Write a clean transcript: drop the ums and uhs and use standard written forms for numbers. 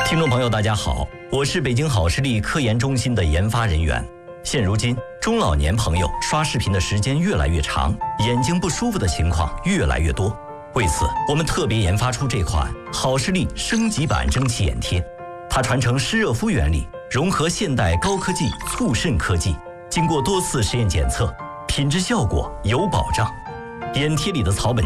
听众朋友，大家好，我是北京好视力科研中心的研发人员。现如今，中老年朋友刷视频的时间越来越长，眼睛不舒服的情况越来越多。为此，我们特别研发出这款好视力升级版蒸汽眼贴，它传承湿热敷原理，融合现代高科技促渗科技，经过多次实验检测，品质效果有保障。眼贴里的草本